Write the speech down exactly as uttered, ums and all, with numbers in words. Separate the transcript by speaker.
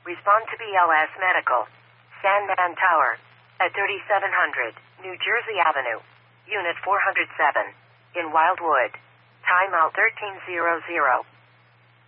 Speaker 1: Respond to B L S Medical. Sandman Tower. At thirty-seven hundred New Jersey Avenue. Unit four hundred seven. In Wildwood. Timeout thirteen hundred.